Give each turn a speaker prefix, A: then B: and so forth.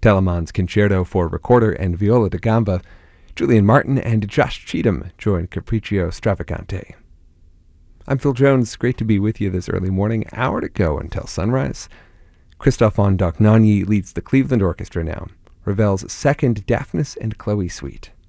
A: Telemann's Concerto for Recorder and Viola da Gamba. Julian Martin and Josh Cheatham join Capriccio Stravagante. I'm Phil Jones. Great to be with you this early morning. Hour to go until sunrise. Christophe von Dohnanyi leads the Cleveland Orchestra now. Ravel's second Daphnis and Chloe suite.